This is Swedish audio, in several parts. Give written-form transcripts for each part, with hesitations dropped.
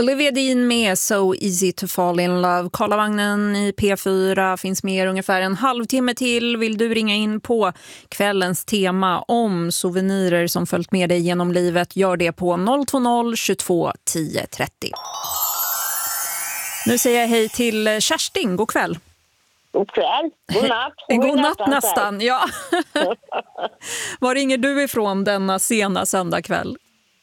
Olivia Dean med So Easy to Fall in Love. Karlavagnen i P4 finns med ungefär en halvtimme till. Vill du ringa in på kvällens tema om souvenirer som följt med dig genom livet, gör det på 020 22 10 30. Nu säger jag hej till Kerstin. God kväll. God kväll. God natt. God natt nästan, ja. Var ringer du ifrån denna sena söndagkväll?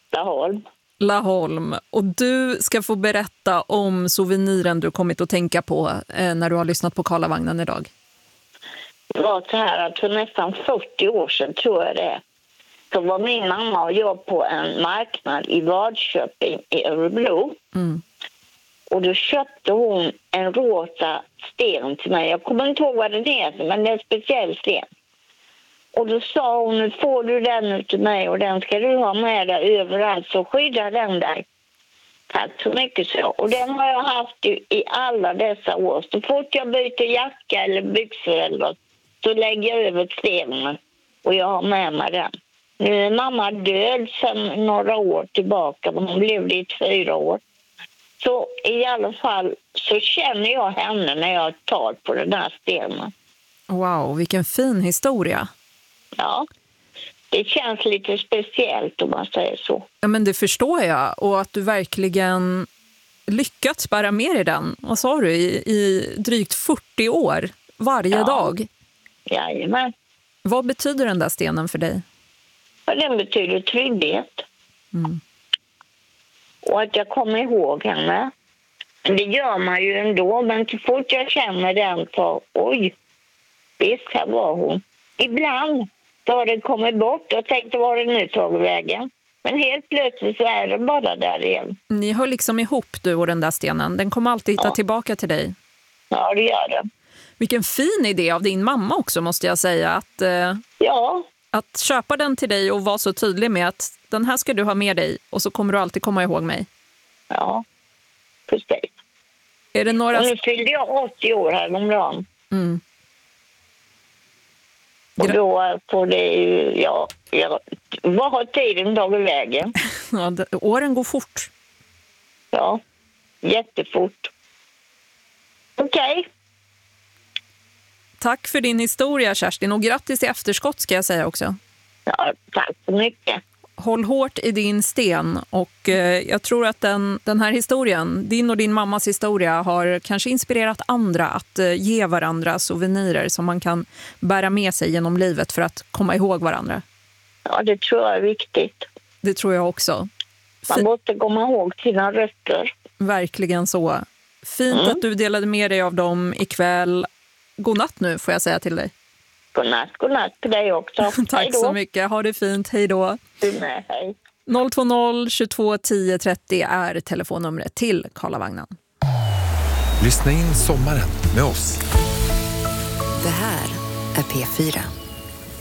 Laholm. Och du ska få berätta om souveniren du kommit att tänka på när du har lyssnat på Karlavagnen idag. Det var så här att för nästan 40 år sedan, tror jag det, så var min mamma och jag på en marknad i Vadköping i Örebro. Mm. Och då köpte hon en rosa sten till mig. Jag kommer inte ihåg vad den heter, men det är en speciell sten. Och då sa hon, nu får du den till mig och den ska du ha med dig överallt, så skydda den där. Tack så mycket så. Och den har jag haft i alla dessa år. Så fort jag byter jacka eller byxor eller något, så lägger jag över stenen och jag har med mig den. Nu är mamma död sedan några år tillbaka, men hon levde i 4 år. Så i alla fall så känner jag henne när jag tar på den här stenen. Wow, vilken fin historia. Ja, det känns lite speciellt om man säger så. Ja, men det förstår jag. Och att du verkligen lyckats bära med dig den, vad sa du, i drygt 40 år varje dag. Jajamän. Vad betyder den där stenen för dig? Ja, den betyder trygghet. Mm. Och att jag kommer ihåg henne. Det gör man ju ändå, men så fort jag känner den så, oj, visst här var hon. Ibland så har den kommit bort. Jag tänkte, var den nu tagit vägen? Men helt plötsligt så är den bara där igen. Ni hör liksom ihop, du och den där stenen. Den kommer alltid hitta tillbaka till dig. Ja, det gör den. Vilken fin idé av din mamma också, måste jag säga. Att köpa den till dig och vara så tydlig med att den här ska du ha med dig och så kommer du alltid komma ihåg mig. Ja, precis. Är det några... Och nu fyllde jag 80 år här om dagen. Mm. Och då får det ju, vad har tiden tagit vägen? Ja, åren går fort. Ja, jättefort. Okej. Tack för din historia, Kerstin, och grattis i efterskott ska jag säga också. Ja, tack så mycket. Håll hårt i din sten och jag tror att den här historien, din och din mammas historia, har kanske inspirerat andra att ge varandra souvenirer som man kan bära med sig genom livet för att komma ihåg varandra. Ja, det tror jag är viktigt. Det tror jag också. Man måste komma ihåg sina rötter. Verkligen så. Fint att du delade med dig av dem ikväll. God natt nu, får jag säga till dig. God natt till dig också. Tack så mycket. Ha det fint. Hej då. Du med, hej. 020 22 10 30 är telefonnumret till Karlavagnen. Lyssna in sommaren med oss. Det här är P4.